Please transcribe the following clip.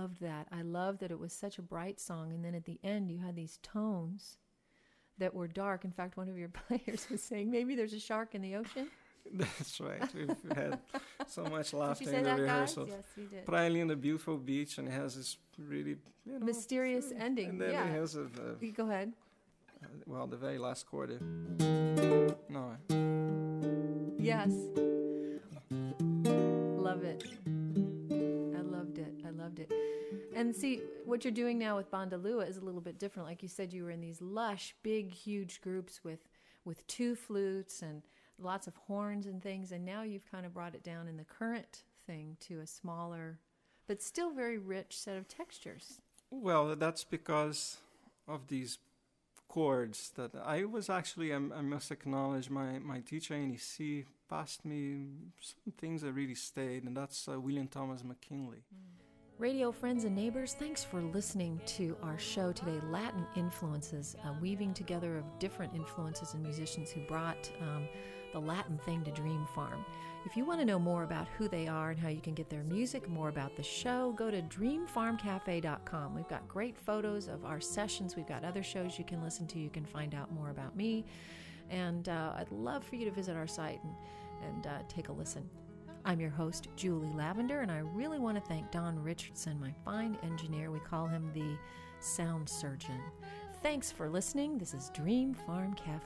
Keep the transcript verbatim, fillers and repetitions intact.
loved that. I loved that it was such a bright song, and then at the end you had these tones that were dark. In fact, one of your players was saying, maybe there's a shark in the ocean. That's right. We've had so much laughter did you say in the that, rehearsal. Guys? Yes, you did. Praia Linda, beautiful beach, and it has this really, you know, mysterious ending. And then yeah. it has a, a you go ahead. Uh, well, the very last chord. No. Yes. Love it. I loved it. I loved it. And see, what you're doing now with Bandalua is a little bit different. Like you said, you were in these lush, big, huge groups with, with two flutes and lots of horns and things. And now you've kind of brought it down in the current thing to a smaller, but still very rich set of textures. Well, that's because of these chords that I was actually, I, I must acknowledge, my, my teacher in E C passed me some things that really stayed, and that's uh, William Thomas McKinley. Mm. Radio friends and neighbors, thanks for listening to our show today, Latin Influences, a weaving together of different influences and musicians who brought um, the Latin thing to Dream Farm. If you want to know more about who they are and how you can get their music, more about the show, go to dream farm cafe dot com. We've got great photos of our sessions. We've got other shows you can listen to. You can find out more about me. And uh, I'd love for you to visit our site and, and uh, take a listen. I'm your host, Julie Lavender, and I really want to thank Don Richardson, my fine engineer. We call him the sound surgeon. Thanks for listening. This is Dream Farm Cafe.